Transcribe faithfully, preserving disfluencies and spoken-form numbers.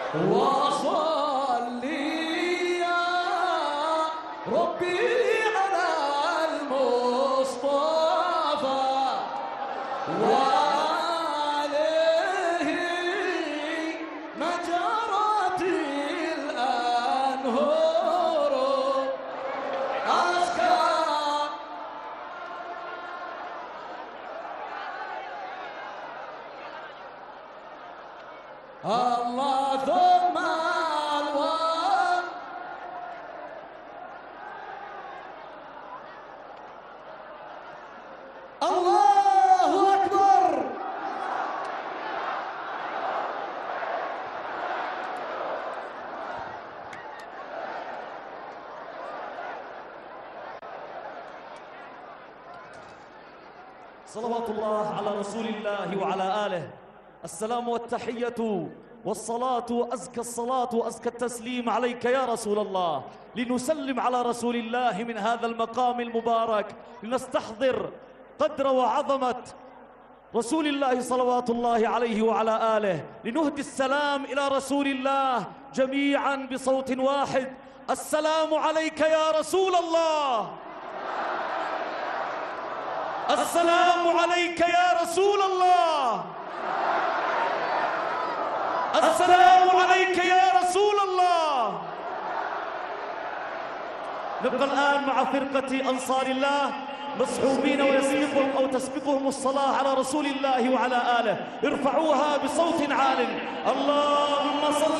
وصلي يا ربي على المصطفى وعليه ما جرت الأنهار أزكى. الله ثم الوان الله أكبر. صلوات الله على رسول الله وعلى آله. السلام والتحية والصلاة وأزكى الصلاة وأزكى التسليم عليك يا رسول الله. لنسلم على رسول الله من هذا المقام المبارك، لنستحضر قدر وعظمة رسول الله صلوات الله عليه وعلى آله، لنهدي السلام إلى رسول الله جميعا بصوت واحد. السلام عليك يا رسول الله. السلام عليك يا رسول الله. السلام عليك يا رسول الله. نبقى الآن مع فرقة أنصار الله مصحوبين ويسبقهم أو تسبقهم الصلاة على رسول الله وعلى آله. ارفعوها بصوت عال. اللهم صل